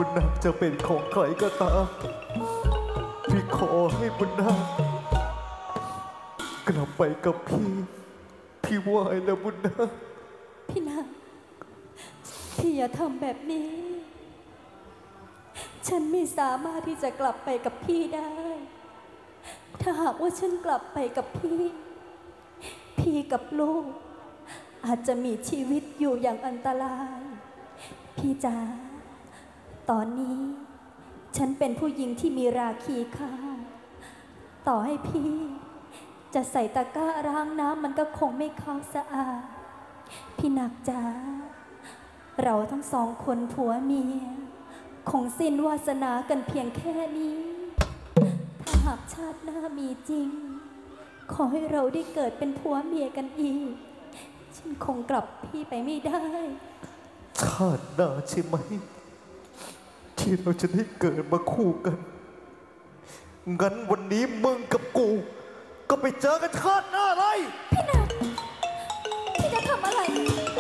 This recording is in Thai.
บุญนาคจะเป็นของใครก็ตามพี่ขอให้บุญนาคกลับไปกับพี่ไหวแล้วบุญนาคพี่นาพี่อย่าทำแบบนี้ ฉันไม่สามารถที่จะกลับไปกับพี่ได้ ถ้าหากว่าฉันกลับไปกับพี่กับลูก อาจจะมีชีวิตอยู่อย่างอันตราย พี่จ๋าตอนนี้ ฉันเป็นผู้หญิงที่มีราคีค่าต่อให้พี่จะใส่ตะกร้าล้างน้ำมันก็คงไม่เข้าสะอาด พี่นักจ๋าเราทั้งสองคนผัวเมียคงสิ้นวาสนากันเพียงแค่นี้ ถ้าหากชาติหน้ามีจริง ขอให้เราได้เกิดเป็นผัวเมียกันอีก ฉันคงกลับพี่ไปไม่ได้ชาติหน้าใช่ไหมที่เราจะได้เกิดมาคู่กันงั้นวันนี้มึงกับกูก็ไปเจอกันชาติหน้าเลยพี่